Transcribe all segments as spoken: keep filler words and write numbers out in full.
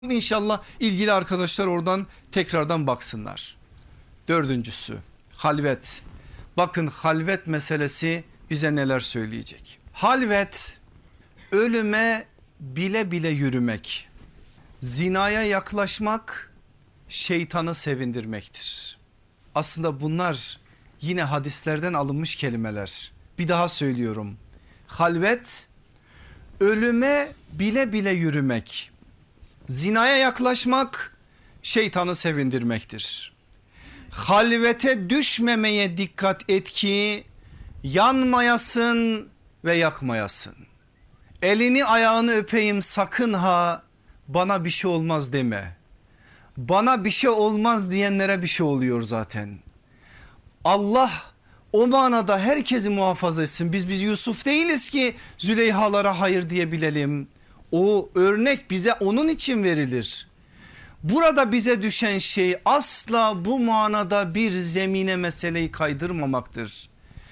İnşallah ilgili arkadaşlar oradan tekrardan baksınlar. Dördüncüsü halvet. Bakın halvet meselesi bize neler söyleyecek. Halvet ölüme bile bile yürümek, zinaya yaklaşmak, şeytanı sevindirmektir. Aslında bunlar yine hadislerden alınmış kelimeler. Bir daha söylüyorum. Halvet ölüme bile bile yürümek, zinaya yaklaşmak, şeytanı sevindirmektir. Halvete düşmemeye dikkat et ki yanmayasın ve yakmayasın. Elini ayağını öpeyim sakın ha, bana bir şey olmaz deme. Bana bir şey olmaz diyenlere bir şey oluyor zaten. Allah o manada herkesi muhafaza etsin. Biz biz Yusuf değiliz ki Züleyhalara hayır diyebilelim. O örnek bize onun için verilir. Burada bize düşen şey asla bu manada bir zemine meseleyi kaydırmamaktır.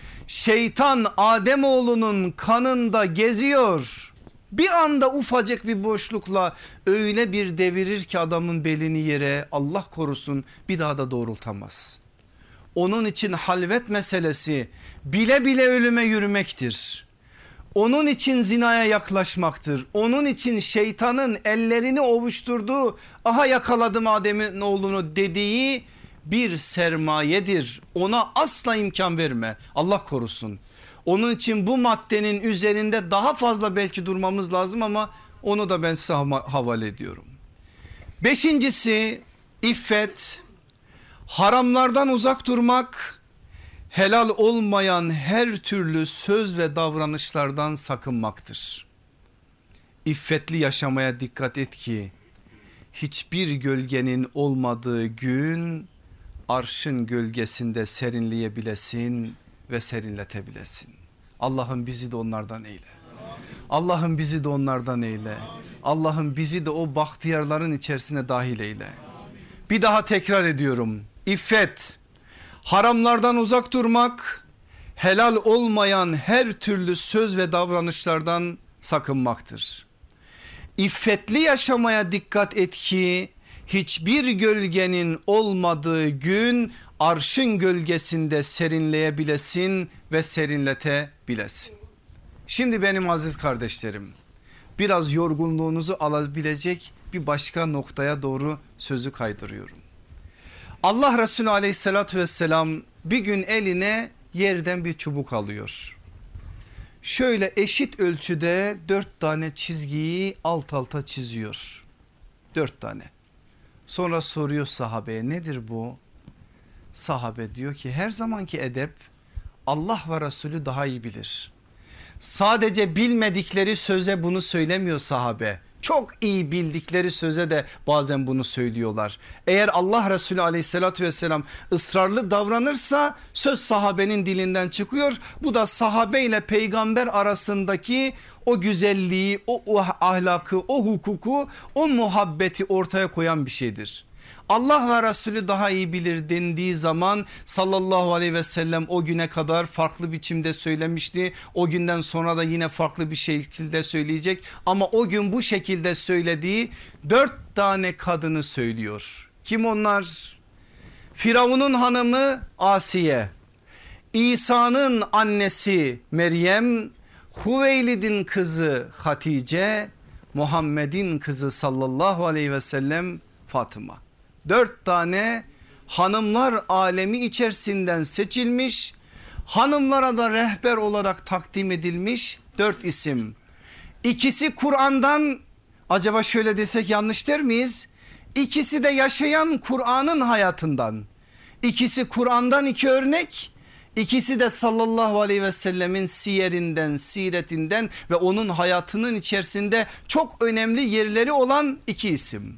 Şeytan Ademoğlunun kanında geziyor. Bir anda ufacık bir boşlukla öyle bir devirir ki adamın belini yere, Allah korusun, bir daha da doğrultamaz. Onun için halvet meselesi bile bile ölüme yürümektir. Onun için zinaya yaklaşmaktır. Onun için şeytanın ellerini ovuşturduğu, aha yakaladım Adem'in oğlunu dediği bir sermayedir. Ona asla imkan verme, Allah korusun. Onun için bu maddenin üzerinde daha fazla belki durmamız lazım ama onu da ben size havale ediyorum. Beşincisi iffet, haramlardan uzak durmak, helal olmayan her türlü söz ve davranışlardan sakınmaktır. İffetli yaşamaya dikkat et ki hiçbir gölgenin olmadığı gün arşın gölgesinde serinleyebilesin ve serinletebilesin. Allah'ım bizi de onlardan eyle. Allah'ım bizi de onlardan eyle. Allah'ım bizi de o bahtiyarların içerisine dahil eyle. Bir daha tekrar ediyorum. İffet, haramlardan uzak durmak, helal olmayan her türlü söz ve davranışlardan sakınmaktır. İffetli yaşamaya dikkat et ki hiçbir gölgenin olmadığı gün arşın gölgesinde serinleyebilesin ve serinletebilesin. Şimdi benim aziz kardeşlerim, biraz yorgunluğunuzu alabilecek bir başka noktaya doğru sözü kaydırıyorum. Allah Resulü aleyhissalatü vesselam bir gün eline yerden bir çubuk alıyor. Şöyle eşit ölçüde dört tane çizgiyi alt alta çiziyor. Dört tane. Sonra soruyor sahabeye, nedir bu? Sahabe diyor ki her zamanki edep, Allah ve Resulü daha iyi bilir. Sadece bilmedikleri söze bunu söylemiyor sahabe. Çok iyi bildikleri söze de bazen bunu söylüyorlar. Eğer Allah Resulü aleyhissalatü vesselam ısrarlı davranırsa söz sahabenin dilinden çıkıyor. Bu da sahabe ile peygamber arasındaki o güzelliği, o, o ahlakı, o hukuku, o muhabbeti ortaya koyan bir şeydir. Allah ve Resulü daha iyi bilir dendiği zaman sallallahu aleyhi ve sellem o güne kadar farklı biçimde söylemişti. O günden sonra da yine farklı bir şekilde söyleyecek. Ama o gün bu şekilde söylediği dört tane kadını söylüyor. Kim onlar? Firavun'un hanımı Asiye, İsa'nın annesi Meryem, Hüveylid'in kızı Hatice, Muhammed'in kızı sallallahu aleyhi ve sellem Fatıma. Dört tane hanımlar alemi içerisinden seçilmiş, hanımlara da rehber olarak takdim edilmiş dört isim. İkisi Kur'an'dan, acaba şöyle desek yanlış der miyiz? İkisi de yaşayan Kur'an'ın hayatından. İkisi Kur'an'dan iki örnek, İkisi de sallallahu aleyhi ve sellemin siyerinden, siretinden ve onun hayatının içerisinde çok önemli yerleri olan iki isim.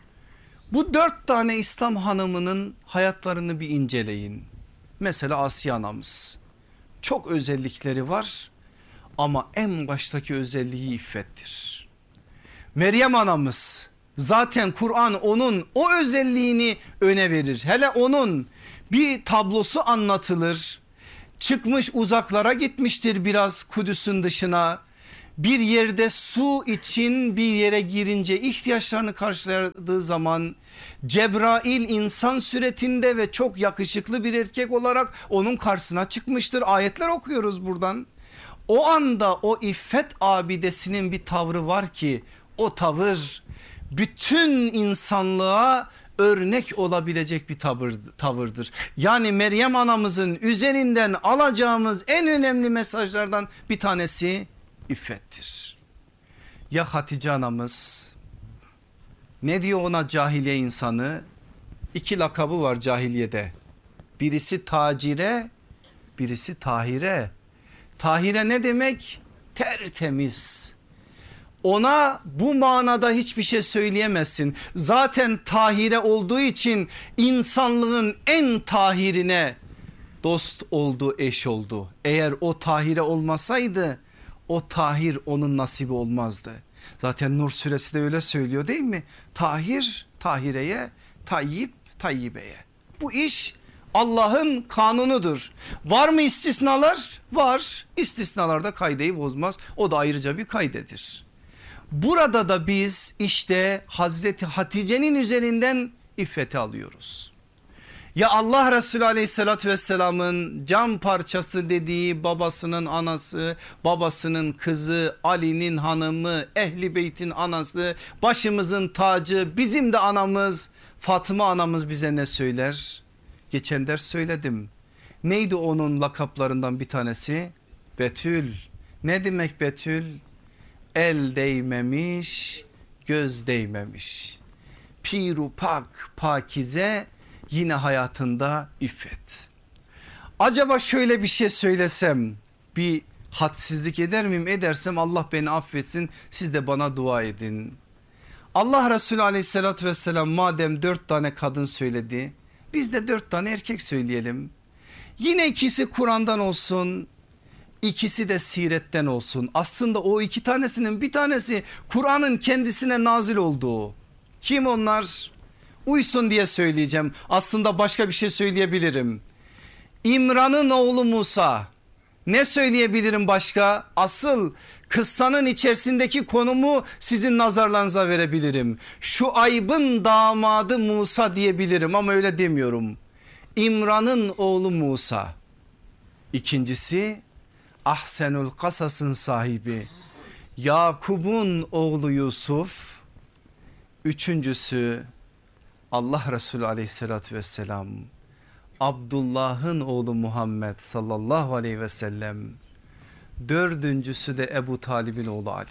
Bu dört tane İslam hanımının hayatlarını bir inceleyin. Mesela Asiye anamız, çok özellikleri var ama en baştaki özelliği iffettir. Meryem anamız, zaten Kur'an onun o özelliğini öne verir. Hele onun bir tablosu anlatılır. Çıkmış uzaklara gitmiştir biraz Kudüs'ün dışına. bir yerde su için bir yere girince ihtiyaçlarını karşıladığı zaman Cebrail insan suretinde ve çok yakışıklı bir erkek olarak onun karşısına çıkmıştır. Ayetler okuyoruz buradan. O anda o iffet abidesinin bir tavrı var ki o tavır bütün insanlığa örnek olabilecek bir tavır, tavırdır. Yani Meryem anamızın üzerinden alacağımız en önemli mesajlardan bir tanesi iffettir. Ya Hatice anamız, ne diyor ona cahiliye insanı? İki lakabı var cahiliyede. Birisi tacire, birisi tahire. Tahire ne demek? Tertemiz. Ona bu manada hiçbir şey söyleyemezsin. Zaten tahire olduğu için insanlığın en tahirine dost oldu, eş oldu. Eğer o tahire olmasaydı o tahir onun nasibi olmazdı. Zaten Nur suresi de öyle söylüyor değil mi? Tahir tahireye, tayyip tayyibeye. Bu iş Allah'ın kanunudur. Var mı istisnalar? Var. İstisnalar da kaideyi bozmaz. O da ayrıca bir kaidedir. Burada da biz işte Hazreti Hatice'nin üzerinden iffeti alıyoruz. Ya Allah Resulü aleyhissalatü vesselamın can parçası dediği babasının anası, babasının kızı, Ali'nin hanımı, Ehli Beyt'in anası, başımızın tacı, bizim de anamız Fatıma anamız bize ne söyler? Geçen ders söyledim. Neydi onun lakaplarından bir tanesi? Betül. Ne demek Betül? El değmemiş, göz değmemiş. Piru pak, pakize, yine hayatında iffet. Acaba şöyle bir şey söylesem bir hadsizlik eder miyim? Edersem Allah beni affetsin, siz de bana dua edin. Allah Resulü aleyhissalatü vesselam madem dört tane kadın söyledi, biz de dört tane erkek söyleyelim. Yine ikisi Kur'an'dan olsun, İkisi de siretten olsun. Aslında o iki tanesinin bir tanesi Kur'an'ın kendisine nazil olduğu. Kim onlar? Uysun diye söyleyeceğim. Aslında başka bir şey söyleyebilirim. İmran'ın oğlu Musa. Ne söyleyebilirim başka? Asıl kıssanın içerisindeki konumu sizin nazarlarınıza verebilirim. Şuayb'ın damadı Musa diyebilirim ama öyle demiyorum. İmran'ın oğlu Musa. İkincisi Ahsenul Kasas'ın sahibi Yakub'un oğlu Yusuf. Üçüncüsü Allah Resulü aleyhissalatü vesselam Abdullah'ın oğlu Muhammed sallallahu aleyhi ve sellem. Dördüncüsü de Ebu Talib'in oğlu Ali.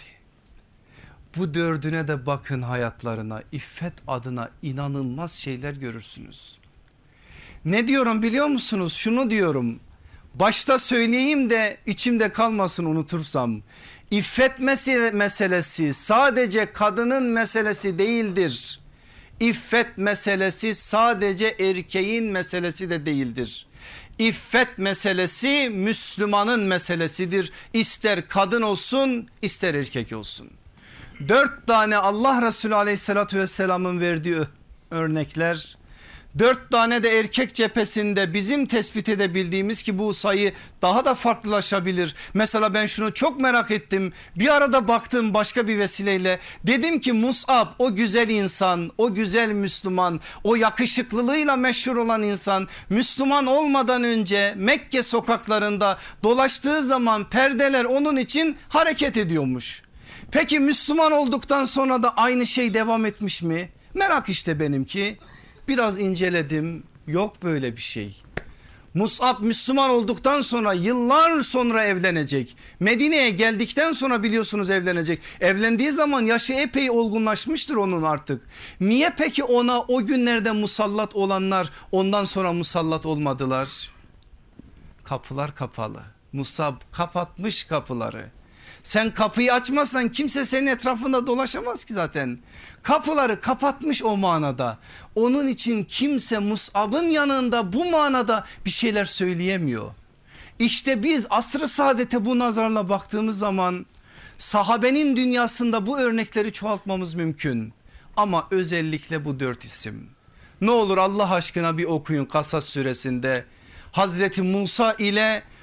Bu dördüne de bakın hayatlarına, iffet adına inanılmaz şeyler görürsünüz. Ne diyorum biliyor musunuz? Şunu diyorum. Başta söyleyeyim de içimde kalmasın unutursam. İffet meselesi sadece kadının meselesi değildir. İffet meselesi sadece erkeğin meselesi de değildir. İffet meselesi Müslümanın meselesidir. İster kadın olsun ister erkek olsun. Dört tane Allah Resulü aleyhissalatü vesselamın verdiği örnekler. Dört tane de erkek cephesinde bizim tespit edebildiğimiz ki bu sayı daha da farklılaşabilir. Mesela ben şunu çok merak ettim. Bir arada baktım başka bir vesileyle. Dedim ki Mus'ab o güzel insan, o güzel Müslüman, o yakışıklılığıyla meşhur olan insan Müslüman olmadan önce Mekke sokaklarında dolaştığı zaman perdeler onun için hareket ediyormuş. Peki Müslüman olduktan sonra da aynı şey devam etmiş mi? Merak işte benimki. Biraz inceledim, yok böyle bir şey. Mus'ab Müslüman olduktan sonra yıllar sonra evlenecek. Medine'ye geldikten sonra biliyorsunuz evlenecek. Evlendiği zaman yaşı epey olgunlaşmıştır onun artık. Niye peki ona o günlerde musallat olanlar ondan sonra musallat olmadılar? Kapılar kapalı. Mus'ab kapatmış kapıları. Sen kapıyı açmazsan kimse senin etrafında dolaşamaz ki zaten. Kapıları kapatmış o manada. Onun için kimse Mus'ab'ın yanında bu manada bir şeyler söyleyemiyor. İşte biz asr-ı saadete bu nazarla baktığımız zaman sahabenin dünyasında bu örnekleri çoğaltmamız mümkün. Ama özellikle bu dört isim. Ne olur Allah aşkına bir okuyun Kasas suresinde. Hazreti Musa ile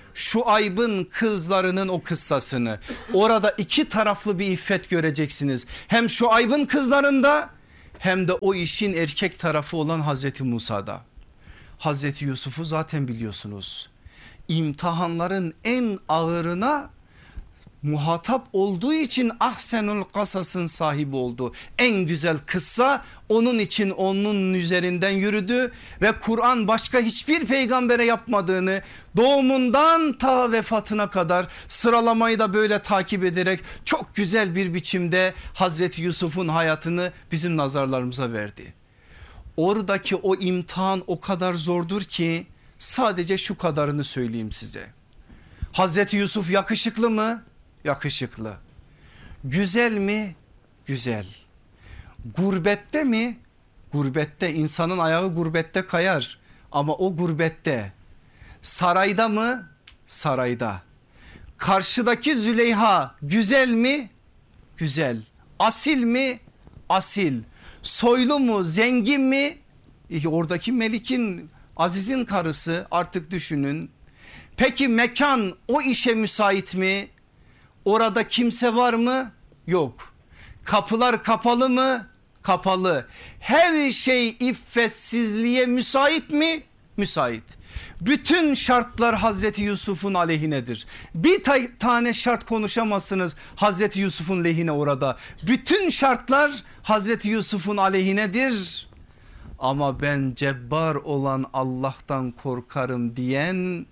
Şuayb'ın kızlarının o kıssasını. Orada iki taraflı bir iffet göreceksiniz. Hem Şuayb'ın kızlarında hem de o işin erkek tarafı olan Hazreti Musa'da. Hazreti Yusuf'u zaten biliyorsunuz. İmtihanların en ağırına muhatap olduğu için ahsenul kasasın sahibi oldu. En güzel kıssa onun için onun üzerinden yürüdü ve Kur'an başka hiçbir peygambere yapmadığını, doğumundan ta vefatına kadar sıralamayı da böyle takip ederek çok güzel bir biçimde Hazreti Yusuf'un hayatını bizim nazarlarımıza verdi. Oradaki o imtihan o kadar zordur ki sadece şu kadarını söyleyeyim size. Hazreti Yusuf yakışıklı mı? Yakışıklı. Güzel mi? Güzel. Gurbette mi? Gurbette, insanın ayağı gurbette kayar ama o gurbette. Sarayda mı? Sarayda. Karşıdaki Züleyha güzel mi? Güzel. Asil mi? Asil. Soylu mu? Zengin mi? Oradaki Melik'in, Aziz'in karısı, artık düşünün. Peki mekan o işe müsait mi? Orada kimse var mı? Yok. Kapılar kapalı mı? Kapalı. Her şey iffetsizliğe müsait mi? Müsait. Bütün şartlar Hazreti Yusuf'un aleyhinedir. Bir ta tane şart konuşamazsınız Hazreti Yusuf'un lehine orada. Bütün şartlar Hazreti Yusuf'un aleyhinedir. Ama ben cebbar olan Allah'tan korkarım diyen,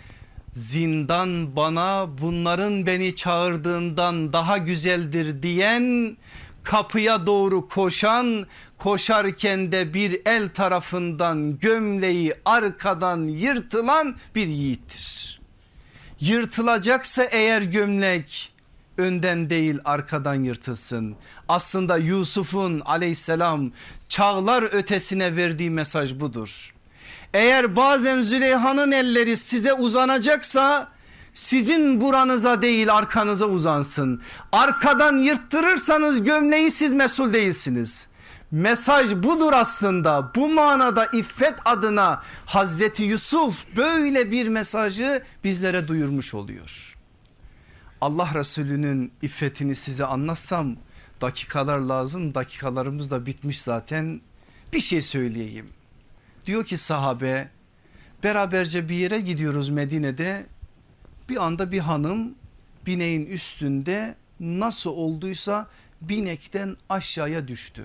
zindan bana bunların beni çağırdığından daha güzeldir diyen, kapıya doğru koşan, koşarken de bir el tarafından gömleği arkadan yırtılan bir yiğittir. Yırtılacaksa eğer gömlek önden değil arkadan yırtılsın. Aslında Yusuf'un aleyhisselam çağlar ötesine verdiği mesaj budur. Eğer bazen Züleyha'nın elleri size uzanacaksa sizin buranıza değil arkanıza uzansın. Arkadan yırttırırsanız gömleği siz mesul değilsiniz. Mesaj budur aslında. Bu manada iffet adına Hazreti Yusuf böyle bir mesajı bizlere duyurmuş oluyor. Allah Resulü'nün iffetini size anlatsam dakikalar lazım, dakikalarımız da bitmiş zaten. Bir şey söyleyeyim. Diyor ki sahabe, beraberce bir yere gidiyoruz Medine'de, bir anda bir hanım bineğin üstünde nasıl olduysa binekten aşağıya düştü.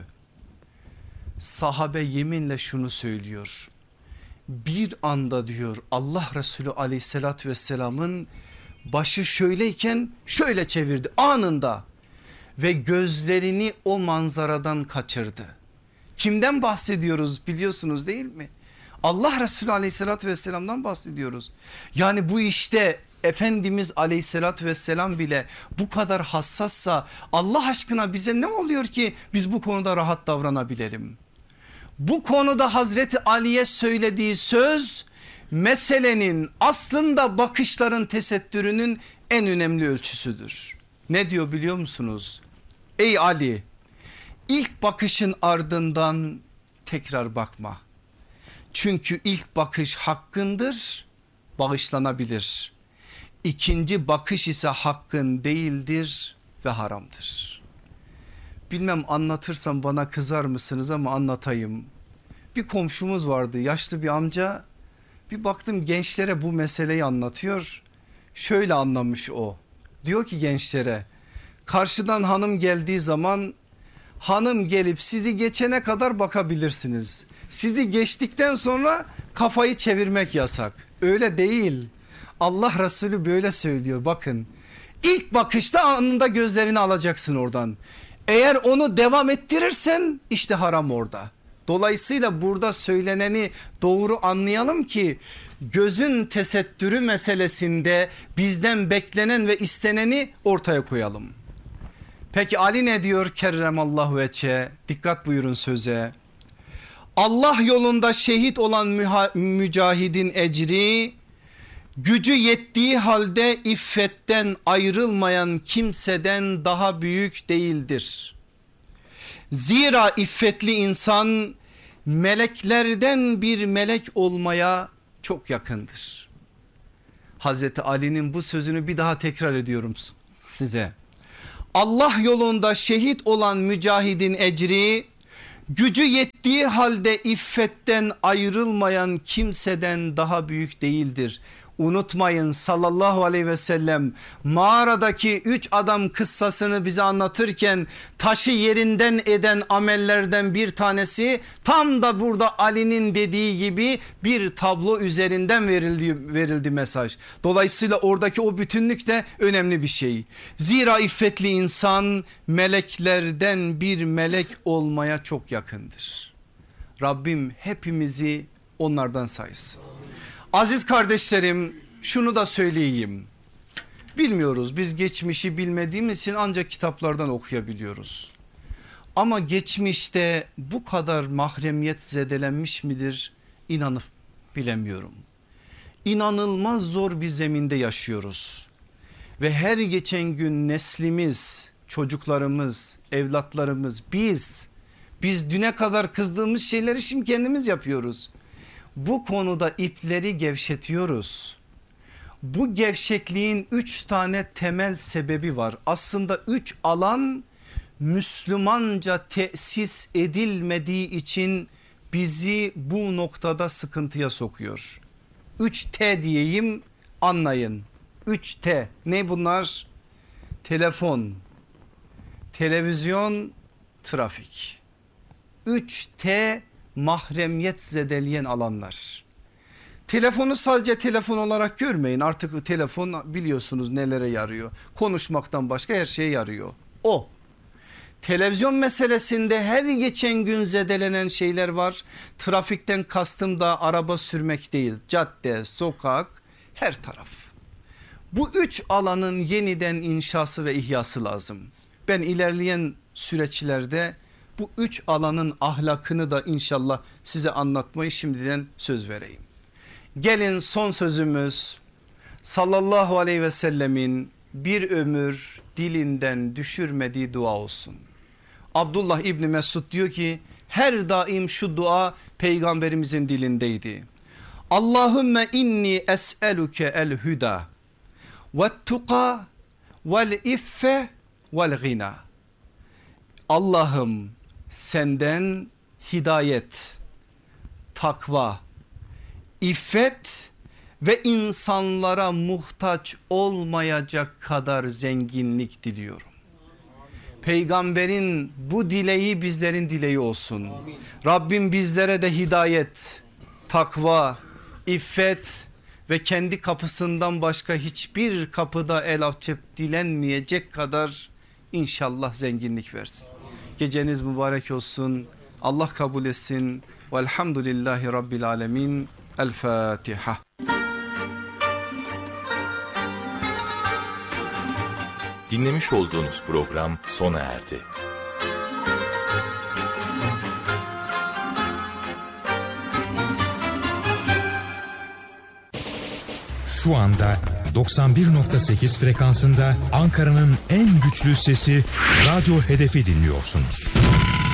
Sahabe yeminle şunu söylüyor, bir anda diyor Allah Resulü aleyhissalatü vesselamın başı şöyleyken şöyle çevirdi anında ve gözlerini o manzaradan kaçırdı. Kimden bahsediyoruz biliyorsunuz değil mi? Allah Resulü aleyhissalatü vesselamdan bahsediyoruz. Yani bu işte Efendimiz aleyhissalatü vesselam bile bu kadar hassassa Allah aşkına bize ne oluyor ki biz bu konuda rahat davranabilelim? Bu konuda Hazreti Ali'ye söylediği söz meselenin aslında bakışların tesettürünün en önemli ölçüsüdür. Ne diyor biliyor musunuz? Ey Ali, ilk bakışın ardından tekrar bakma. Çünkü ilk bakış hakkındır, bağışlanabilir. İkinci bakış ise hakkın değildir ve haramdır. Bilmem anlatırsam bana kızar mısınız ama anlatayım. Bir komşumuz vardı, yaşlı bir amca. Bir baktım gençlere bu meseleyi anlatıyor. Şöyle anlamış o. Diyor ki gençlere, karşıdan hanım geldiği zaman hanım gelip sizi geçene kadar bakabilirsiniz. Sizi geçtikten sonra kafayı çevirmek yasak. Öyle değil. Allah Resulü böyle söylüyor, bakın. İlk bakışta anında gözlerini alacaksın oradan. Eğer onu devam ettirirsen işte haram orada. Dolayısıyla burada söyleneni doğru anlayalım ki gözün tesettürü meselesinde bizden beklenen ve isteneni ortaya koyalım. Peki Ali ne diyor? Kerremallahu veçhe, dikkat buyurun söze. Allah yolunda şehit olan mücahidin ecri, gücü yettiği halde iffetten ayrılmayan kimseden daha büyük değildir. Zira iffetli insan meleklerden bir melek olmaya çok yakındır. Hazreti Ali'nin bu sözünü bir daha tekrar ediyorum size. Allah yolunda şehit olan mücahidin ecri, gücü yettiği halde iffetten ayrılmayan kimseden daha büyük değildir. Unutmayın, sallallahu aleyhi ve sellem mağaradaki üç adam kıssasını bize anlatırken taşı yerinden eden amellerden bir tanesi tam da burada Ali'nin dediği gibi bir tablo üzerinden verildi, verildi mesaj. Dolayısıyla oradaki o bütünlük de önemli bir şey. Zira iffetli insan meleklerden bir melek olmaya çok yakındır. Rabbim hepimizi onlardan saysın. Aziz kardeşlerim, şunu da söyleyeyim. Bilmiyoruz, biz geçmişi bilmediğimiz için ancak kitaplardan okuyabiliyoruz. Ama geçmişte bu kadar mahremiyet zedelenmiş midir? İnanıp bilemiyorum. İnanılmaz zor bir zeminde yaşıyoruz. Ve her geçen gün neslimiz, çocuklarımız, evlatlarımız, biz, biz düne kadar kızdığımız şeyleri şimdi kendimiz yapıyoruz. Bu konuda ipleri gevşetiyoruz. Bu gevşekliğin üç tane temel sebebi var. Aslında üç alan Müslümanca tesis edilmediği için bizi bu noktada sıkıntıya sokuyor. üç T diyeyim, anlayın. üç T ne bunlar? Telefon, televizyon, trafik. üç T mahremiyet zedeleyen alanlar. Telefonu sadece telefon olarak görmeyin, artık telefon biliyorsunuz nelere yarıyor. Konuşmaktan başka her şeye yarıyor. O. Televizyon meselesinde her geçen gün zedelenen şeyler var. Trafikten kastım da araba sürmek değil, cadde, sokak, her taraf. Bu üç alanın yeniden inşası ve ihyası lazım. Ben ilerleyen süreçlerde bu üç alanın ahlakını da inşallah size anlatmayı şimdiden söz vereyim. Gelin son sözümüz sallallahu aleyhi ve sellemin bir ömür dilinden düşürmediği dua olsun. Abdullah İbni Mesud diyor ki her daim şu dua peygamberimizin dilindeydi. Allahümme inni es'eluke el huda ve tuqa vel iffe vel gina. Allah'ım senden hidayet, takva, iffet ve insanlara muhtaç olmayacak kadar zenginlik diliyorum. Peygamberin bu dileği bizlerin dileği olsun. Amin. Rabbim bizlere de hidayet, takva, iffet ve kendi kapısından başka hiçbir kapıda el açıp dilenmeyecek kadar inşallah zenginlik versin. Geceniz mübarek olsun. Allah kabul etsin. Velhamdülillahi Rabbil alemin. El Fatiha. Dinlemiş olduğunuz program sona erdi. Şu anda doksan bir nokta sekiz frekansında Ankara'nın en güçlü sesi Radyo Hedef'i dinliyorsunuz.